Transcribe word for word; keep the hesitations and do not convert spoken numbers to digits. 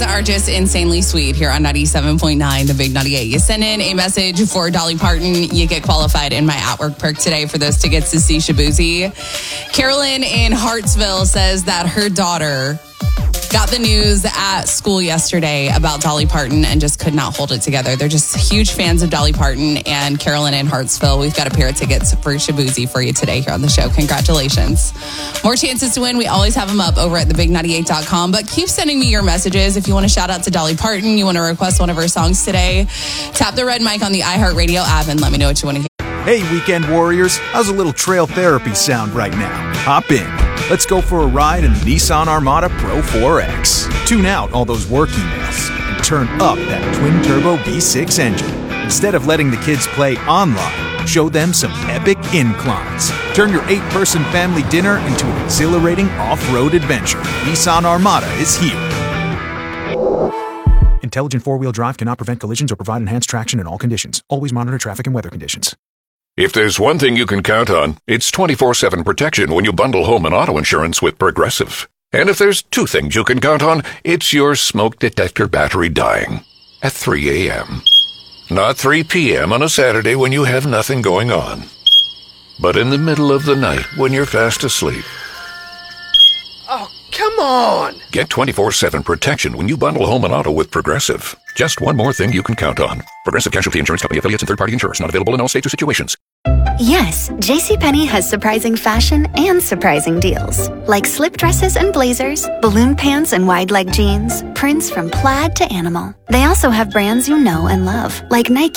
Are just insanely sweet here on ninety-seven point nine, the Big ninety-eight. You send in a message for Dolly Parton, you get qualified in my at-work perk today for those tickets to see Shaboozey. Carolyn in Hartsville says that her daughter got the news at school yesterday about Dolly Parton and just could not hold it together. They're just huge fans of Dolly Parton, and Carolyn in Hartsville, we've got a pair of tickets for Shaboozey for you today here on the show. Congratulations. More chances to win. We always have them up over at the big ninety-eight dot com, but keep sending me your messages. If you want to shout out to Dolly Parton, you want to request one of her songs today, tap the red mic on the iHeartRadio app and let me know what you want to hear. Hey, weekend warriors, how's a little trail therapy sound right now? Hop in. Let's go for a ride in the Nissan Armada Pro four X. Tune out all those work emails and turn up that twin-turbo V six engine. Instead of letting the kids play online, show them some epic inclines. Turn your eight-person family dinner into an exhilarating off-road adventure. Nissan Armada is here. Intelligent four-wheel drive cannot prevent collisions or provide enhanced traction in all conditions. Always monitor traffic and weather conditions. If there's one thing you can count on, it's twenty-four seven protection when you bundle home and auto insurance with Progressive. And if there's two things you can count on, it's your smoke detector battery dying at three a.m. Not three p.m. on a Saturday when you have nothing going on, but in the middle of the night when you're fast asleep. Oh, come on! Get twenty-four seven protection when you bundle home and auto with Progressive. Just one more thing you can count on. Progressive Casualty Insurance Company affiliates and third-party insurers. Not available in all states or situations. Yes, JCPenney has surprising fashion and surprising deals. Like slip dresses and blazers, balloon pants and wide leg jeans, prints from plaid to animal. They also have brands you know and love, like Nike,